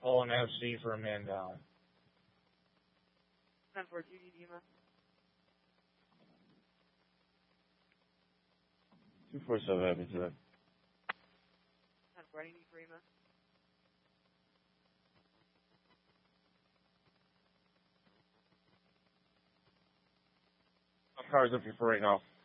Calling FC for a man down. 10-4, GD, Yuma. 247 happy today. 10-4, I need for Yuma. Car's up here for right now.